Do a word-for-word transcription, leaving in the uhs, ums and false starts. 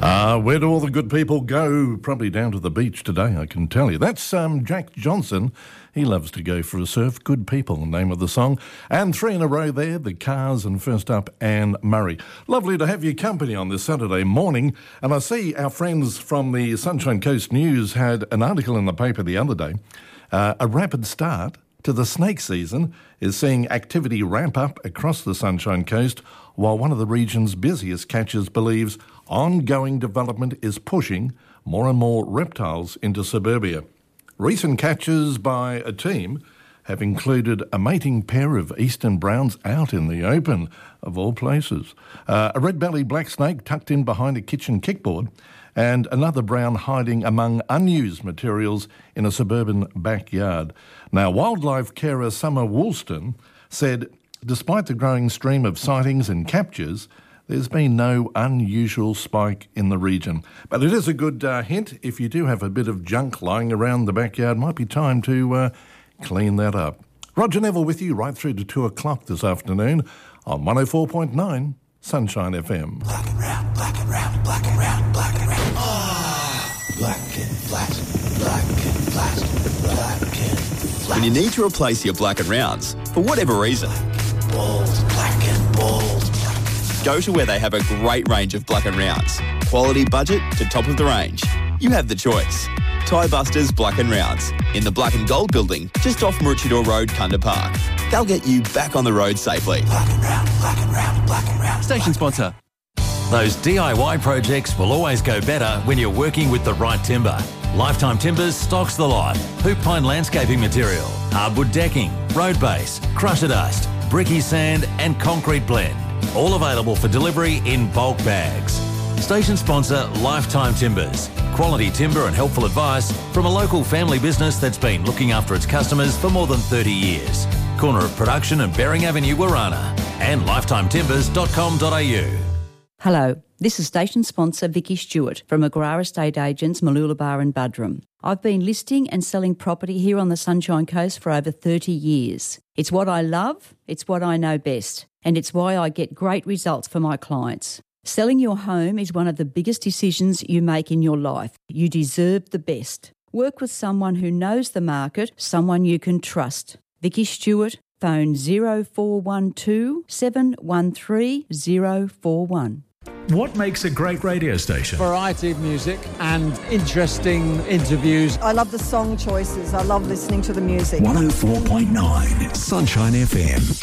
Uh, where do all the good people go? Probably down to the beach today, I can tell you. That's um, Jack Johnson. He loves to go for a surf. Good People, the name of the song. And three in a row there, the Cars, and first up, Anne Murray. Lovely to have your company on this Saturday morning. And I see our friends from the Sunshine Coast News had an article in the paper the other day. Uh, a rapid start to the snake season is seeing activity ramp up across the Sunshine Coast, while one of the region's busiest catchers believes ongoing development is pushing more and more reptiles into suburbia. Recent catches by a team have included a mating pair of eastern browns out in the open, of all places, uh, a red-bellied black snake tucked in behind a kitchen kickboard, and another brown hiding among unused materials in a suburban backyard. Now, wildlife carer Summer Woolston said, despite the growing stream of sightings and captures, there's been no unusual spike in the region. But it is a good uh, hint. If you do have a bit of junk lying around the backyard, might be time to uh, clean that up. Roger Neville with you right through to two o'clock this afternoon on one oh four point nine Sunshine F M. Black and round, black and round, black and round, black and round. Ah, black and flat, black and flat, black and flat. When you need to replace your black and rounds, for whatever reason, Balls, black and balls. go to where they have a great range of black and rounds. Quality budget to top of the range. You have the choice. Tyre Busters Black and Rounds in the Black and Gold building just off Maroochydore Road, Kunda Park. They'll get you back on the road safely. Black and round, black and round, black and round. Station sponsor. Those D I Y projects will always go better when you're working with the right timber. Lifetime Timbers stocks the lot. Hoop pine landscaping material, hardwood decking, road base, crusher dust, bricky sand and concrete blend. All available for delivery in bulk bags. Station sponsor Lifetime Timbers. Quality timber and helpful advice from a local family business that's been looking after its customers for more than thirty years. Corner of Production and Bering Avenue, Warana. And lifetime timbers dot com dot a u. Hello, this is station sponsor Vicky Stewart from Agra Estate Agents, Mooloolaba and Buderim. I've been listing and selling property here on the Sunshine Coast for over thirty years. It's what I love, it's what I know best, and it's why I get great results for my clients. Selling your home is one of the biggest decisions you make in your life. You deserve the best. Work with someone who knows the market, someone you can trust. Vicky Stewart, phone zero four one two, seven one three zero four one. What makes a great radio station? Variety of music and interesting interviews. I love the song choices. I love listening to the music. one oh four point nine Sunshine F M.